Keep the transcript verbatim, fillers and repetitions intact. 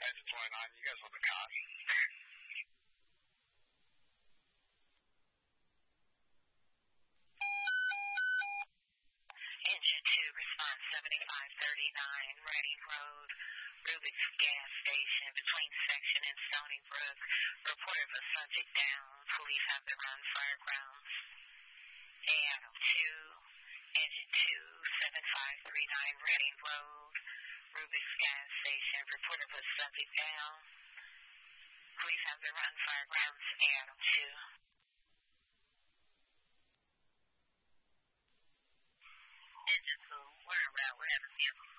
Agent twenty-nine, you guys on the cot. Engine two, response seventy-five thirty-nine, Reading Road, Rubik's gas station between Section and Stony Brook. Report of a subject down. Police have to run fire grounds. Adam two, Engine two, seventy-five thirty-nine, Reading Road, Rubik's gas station. Report of a subject down. Police have to run fire grounds. Adam two. Engine two, we're around. What happened to you?